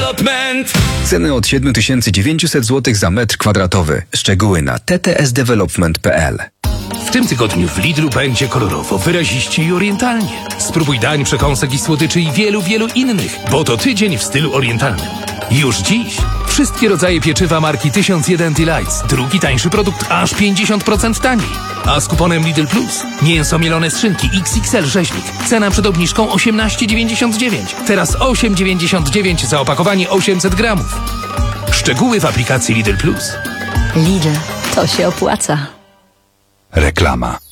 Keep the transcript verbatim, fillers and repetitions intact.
Development. Ceny od siedem tysięcy dziewięćset złotych za metr kwadratowy. Szczegóły na t t s development kropka p l. W tym tygodniu w Lidlu będzie kolorowo, wyraziście i orientalnie. Spróbuj dań, przekąsek i słodyczy i wielu, wielu innych, bo to tydzień w stylu orientalnym. Już dziś wszystkie rodzaje pieczywa marki tysiąc jeden Delights. Drugi tańszy produkt aż pięćdziesiąt procent taniej. A z kuponem Lidl Plus mięso mielone z szynki X X L rzeźnik. Cena przed obniżką osiemnaście dziewięćdziesiąt dziewięć. Teraz osiem dziewięćdziesiąt dziewięć za opakowanie osiemset gramów. Szczegóły w aplikacji Lidl Plus. Lidl, to się opłaca. Reklama.